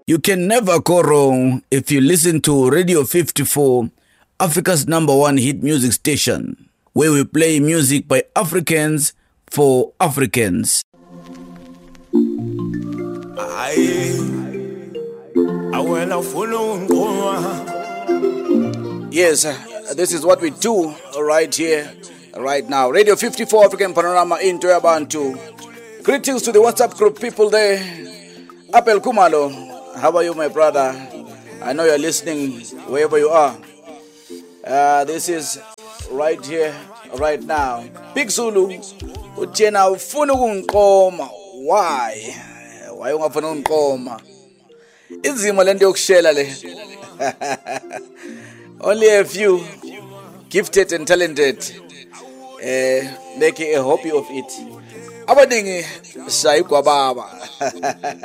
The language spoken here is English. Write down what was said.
You can never go wrong if you listen to Radio 54, Africa's #1 hit music station, where we play music by Africans for Africans. Yes, this is what we do right here, right now. Radio 54 African Panorama in Bantu. Greetings to the WhatsApp group people there. Apel Kumalo, how are you, my brother? I know you're listening wherever you are. This is right here, right now. Big Zulu, Uchena ufuna ukungiqoma. Why? Why ungafuna ukungiqoma? Inzima lento yokushela le. Only a few gifted and talented make a hobby of it. Abaningi sayigwababa.